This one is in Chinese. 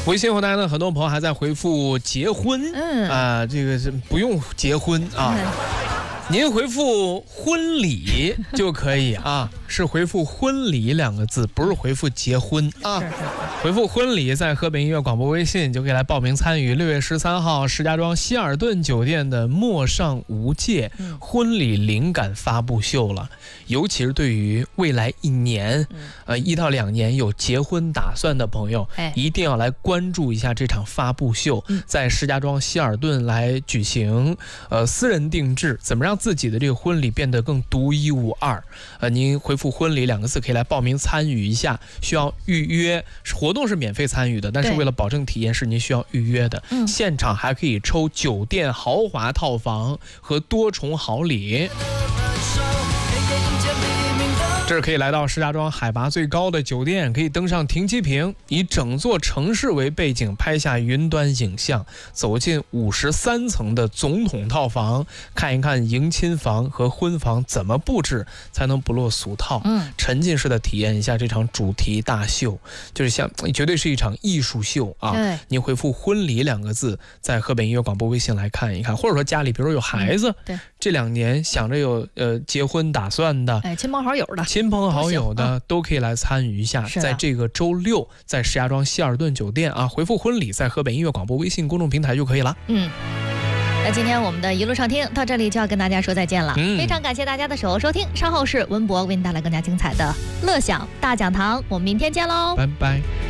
微信后台呢，很多朋友还在回复结婚，这个是不用结婚啊。您回复婚礼就可以啊，是回复婚礼2个字，不是回复结婚啊。回复婚礼，在河北音乐广播微信就可以来报名参与6月13号石家庄希尔顿酒店的陌上无界婚礼灵感发布秀了。尤其是对于未来1年，1到2年有结婚打算的朋友，一定要来关注一下这场发布秀，在石家庄希尔顿来举行，私人定制，怎么让自己的这个婚礼变得更独一无二？您回复婚礼2个字可以来报名参与一下，需要预约，活动是免费参与的，但是为了保证体验是您需要预约的。现场还可以抽酒店豪华套房和多重好礼。这是可以来到石家庄海拔最高的酒店，可以登上停机坪，以整座城市为背景拍下云端影像，走进53层的总统套房，看一看迎亲房和婚房怎么布置才能不落俗套，沉浸式的体验一下这场主题大秀，就是绝对是一场艺术秀啊！您回复婚礼2个字，在河北音乐广播微信来看一看，或者说家里比如说有孩子，这2年想着有结婚打算的， 亲朋好友的都可以来参与一下，在这个周6在石家庄希尔顿酒店啊，回复婚礼在河北音乐广播微信公众平台就可以了。 那今天我们的一路上听到这里就要跟大家说再见了，非常感谢大家的守候收听，稍后是文博为您带来更加精彩的乐享大讲堂，我们明天见喽， 拜拜。